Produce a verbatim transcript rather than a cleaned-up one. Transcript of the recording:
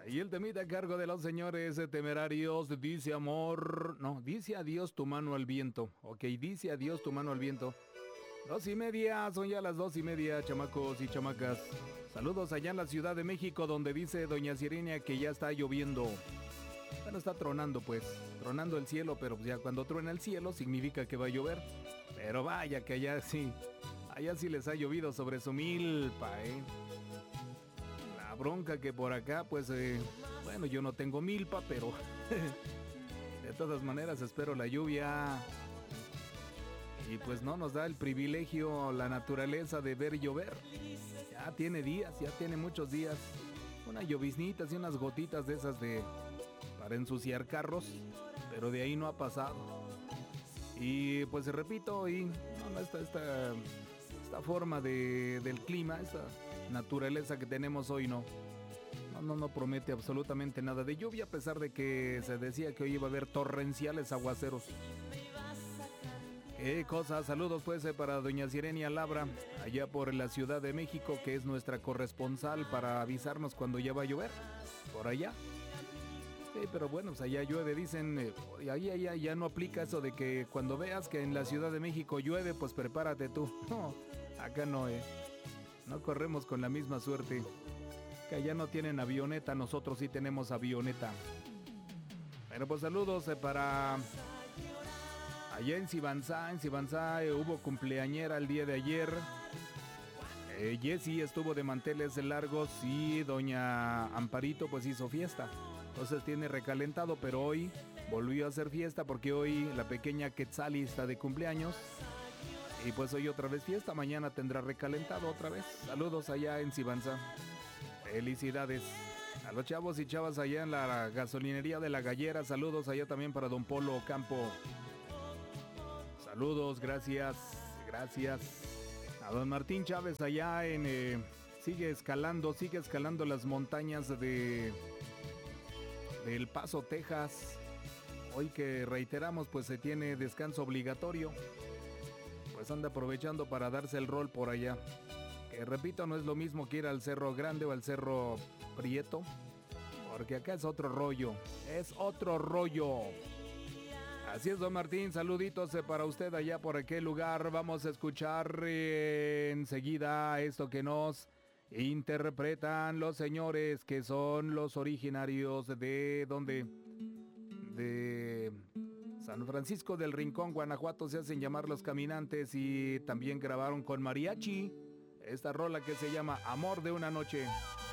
Y el temita a cargo de los señores temerarios dice amor, no, dice adiós tu mano al viento. Ok, dice adiós tu mano al viento. Dos y media, son ya las dos y media, chamacos y chamacas. Saludos allá en la Ciudad de México, donde dice doña Sirenia que ya está lloviendo. Bueno, está tronando pues, tronando el cielo, pero ya cuando truena el cielo significa que va a llover. Pero vaya que allá sí, allá sí les ha llovido sobre su milpa, eh. La bronca que por acá, pues, eh, bueno, yo no tengo milpa, pero de todas maneras espero la lluvia. Y pues no nos da el privilegio la naturaleza de ver llover. Ya tiene días, ya tiene muchos días. Unas lloviznitas y unas gotitas de esas de para ensuciar carros, pero de ahí no ha pasado. Y pues repito, y no, no, esta, esta, esta forma de, del clima, esta naturaleza que tenemos hoy no. No, no, no promete absolutamente nada de lluvia, a pesar de que se decía que hoy iba a haber torrenciales aguaceros. Qué cosa, saludos pues eh, para doña Sirenia Labra, allá por la Ciudad de México, que es nuestra corresponsal para avisarnos cuando ya va a llover, por allá. Sí, pero bueno, pues allá llueve, dicen, eh, ahí, ahí, ahí ya no aplica eso de que cuando veas que en la Ciudad de México llueve, pues prepárate tú. No, acá no, eh. No corremos con la misma suerte. Que allá no tienen avioneta, nosotros sí tenemos avioneta. Bueno, pues saludos eh, para... Allá en Sibanzá, en Sibanzá eh, hubo cumpleañera el día de ayer. Eh, Jessie estuvo de manteles largos y doña Amparito pues hizo fiesta. Entonces tiene recalentado, pero hoy volvió a hacer fiesta porque hoy la pequeña Quetzali está de cumpleaños. Y pues hoy otra vez fiesta, mañana tendrá recalentado otra vez. Saludos allá en Sibanzá. Felicidades a los chavos y chavas allá en la gasolinería de La Gallera. Saludos allá también para don Polo Ocampo. Saludos, gracias, gracias. A don Martín Chávez allá en... Eh, sigue escalando, sigue escalando las montañas de... de El Paso, Texas. Hoy que reiteramos, pues se tiene descanso obligatorio. Pues anda aprovechando para darse el rol por allá. Que repito, no es lo mismo que ir al Cerro Grande o al Cerro Prieto. Porque acá es otro rollo, es otro rollo. Así es, don Martín, saluditos para usted allá por aquel lugar. Vamos a escuchar eh, enseguida esto que nos interpretan los señores que son los originarios de donde de San Francisco del Rincón, Guanajuato, se hacen llamar Los Caminantes y también grabaron con mariachi esta rola que se llama Amor de una Noche.